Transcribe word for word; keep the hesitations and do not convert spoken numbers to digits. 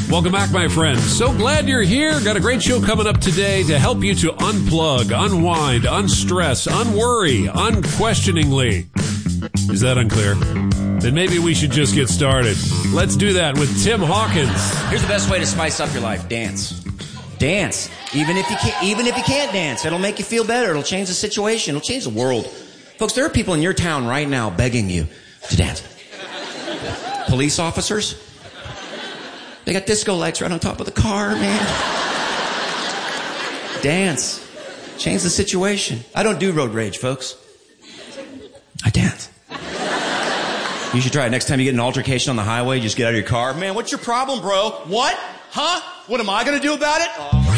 Welcome back, my friends. So glad you're here. Got a great show coming up today to help you to unplug, unwind, unstress, unworry, unquestioningly. Is that unclear? Then maybe we should just get started. Let's do that with Tim Hawkins. Here's the best way to spice up your life. Dance. Dance. Even if you can't, even if you can't dance, it'll make you feel better. It'll change the situation. It'll change the world. Folks, there are people in your town right now begging you to dance. Police officers. They got disco lights right on top of the car, man. Dance. Change the situation. I don't do road rage, folks. I dance. You should try it. Next time you get an altercation on the highway, just get out of your car. Man, what's your problem, bro? What? Huh? What am I going to do about it? Oh.